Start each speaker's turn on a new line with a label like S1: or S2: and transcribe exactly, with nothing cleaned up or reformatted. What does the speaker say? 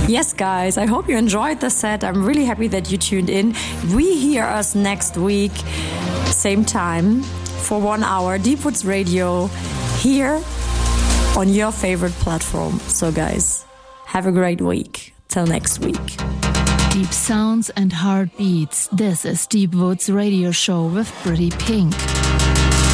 S1: Yes, guys, I hope you enjoyed the set. I'm really happy that you tuned in. We hear us next week, same time, for one hour, Deepwoods Radio, here on your favorite platform. So, guys, have a great week. Till next week.
S2: Deep sounds and heartbeats. This is Deepwoods Radio Show with Pretty Pink.